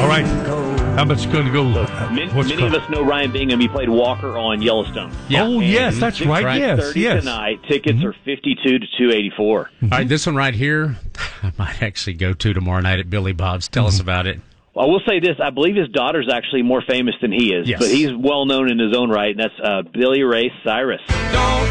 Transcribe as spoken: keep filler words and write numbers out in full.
All right. How much is going to go? Uh, Many, what's many of called? us know Ryan Bingham. He played Walker on Yellowstone. Yeah. Oh, And yes, that's right. right. Yes, thirty yes. tonight. Tickets mm-hmm. are fifty-two to two eighty-four. All right, this one right here, I might actually go to tomorrow night at Billy Bob's. Tell mm-hmm. us about it. Well, I will say this. I believe his daughter's actually more famous than he is, yes. but he's well known in his own right, and that's uh, Billy Ray Cyrus. Don't